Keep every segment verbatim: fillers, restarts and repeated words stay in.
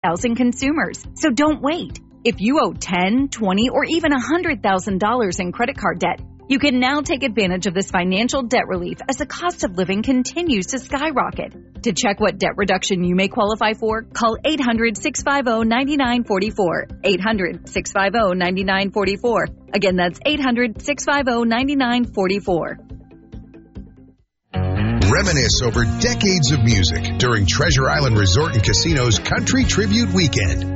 thousand consumers. So don't wait. If you owe ten, twenty, or even one hundred thousand dollars in credit card debt, you can now take advantage of this financial debt relief as the cost of living continues to skyrocket. To check what debt reduction you may qualify for, call eight hundred, six five zero, nine nine four four, eight hundred, six five zero, nine nine four four. Again, that's eight hundred, six five zero, nine nine four four. Reminisce over decades of music during Treasure Island Resort and Casino's Country Tribute Weekend.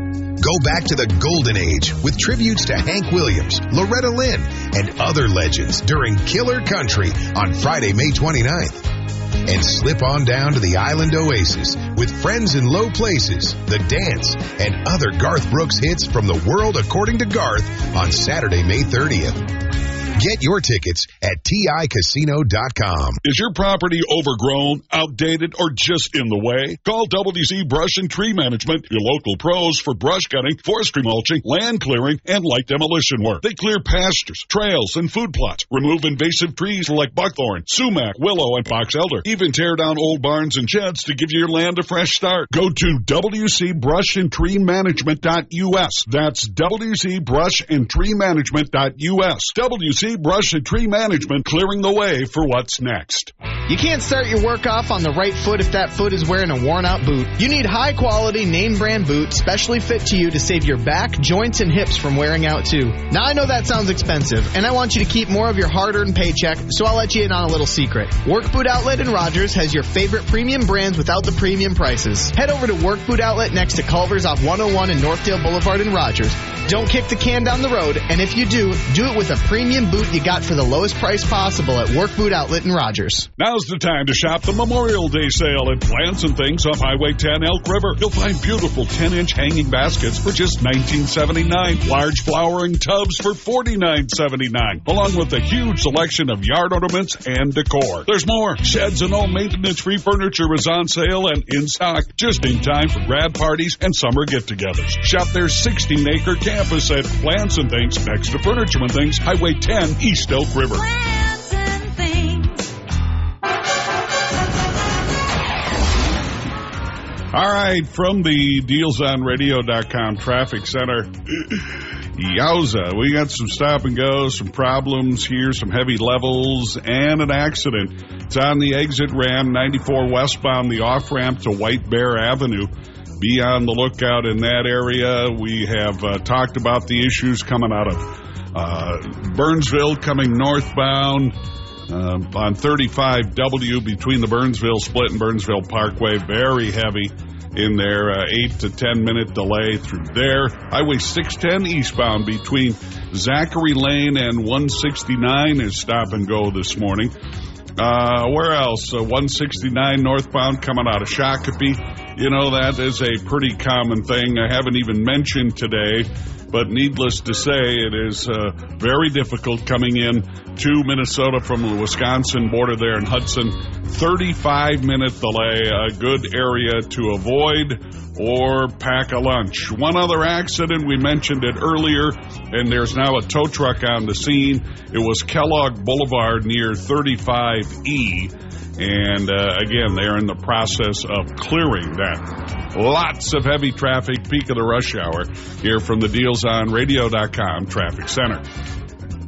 Go back to the golden age with tributes to Hank Williams, Loretta Lynn, and other legends during Killer Country on Friday, May twenty-ninth. And slip on down to the Island Oasis with Friends in Low Places, The Dance, and other Garth Brooks hits from the world according to Garth on Saturday, May thirtieth. Get your tickets at T I casino dot com. Is your property overgrown, outdated, or just in the way? Call W C Brush and Tree Management, your local pros for brush cutting, forestry mulching, land clearing, and light demolition work. They clear pastures, trails, and food plots, remove invasive trees like buckthorn, sumac, willow, and box elder, even tear down old barns and sheds to give your land a fresh start. Go to W C Brush and Tree Management dot U S. That's W C Brush and Tree Management dot U S. W C Brush and Tree Management, clearing the way for what's next. You can't start your work off on the right foot if that foot is wearing a worn-out boot. You need high-quality, name-brand boot, specially fit to you to save your back, joints, and hips from wearing out, too. Now, I know that sounds expensive, and I want you to keep more of your hard-earned paycheck, so I'll let you in on a little secret. Work Boot Outlet in Rogers has your favorite premium brands without the premium prices. Head over to Work Boot Outlet next to Culver's off one oh one and Northdale Boulevard in Rogers. Don't kick the can down the road, and if you do, do it with a premium boot you got for the lowest price possible at Work Boot Outlet in Rogers. Now's the time to shop the Memorial Day sale at Plants and Things off Highway ten Elk River. You'll find beautiful ten-inch hanging baskets for just nineteen seventy-nine dollars, large flowering tubs for forty-nine seventy-nine, along with a huge selection of yard ornaments and decor. There's more. Sheds and all maintenance-free furniture is on sale and in stock, just in time for grad parties and summer get-togethers. Shop their sixteen-acre campus at Plants and Things next to Furniture and Things, Highway ten East Elk River. Plants and Things. All right, from the deals on radio dot com traffic center. Yowza, we got some stop and go, some problems here, some heavy levels, and an accident. It's on the exit ramp, ninety-four westbound, the off-ramp to White Bear Avenue. Be on the lookout in that area. We have uh, talked about the issues coming out of uh, Burnsville, coming northbound uh, on thirty-five W between the Burnsville Split and Burnsville Parkway. Very heavy in there, uh, eight to ten minute delay through there. Highway six ten eastbound between Zachary Lane and one sixty-nine is stop and go this morning. Uh, where else? Uh, one sixty-nine northbound coming out of Shakopee. You know, that is a pretty common thing. I haven't even mentioned today, but needless to say, it is uh, very difficult coming in to Minnesota from the Wisconsin border there in Hudson. thirty-five minute delay, a good area to avoid or pack a lunch. One other accident, we mentioned it earlier, and there's now a tow truck on the scene. It was Kellogg Boulevard near thirty-five E. And, uh, again, they're in the process of clearing that. Lots of heavy traffic, peak of the rush hour, here from the deals on radio dot com Traffic Center.